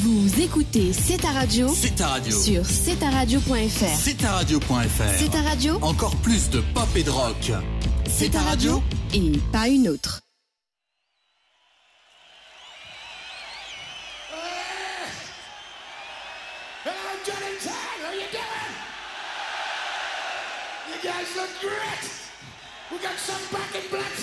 Vous écoutez C'est ta radio. C'est ta radio. Sur cetaradio.fr. C'est ta radio.fr. C'est ta radio. Encore plus de pop et de rock. C'est ta radio. Et pas une autre. You guys look great. We got some back in black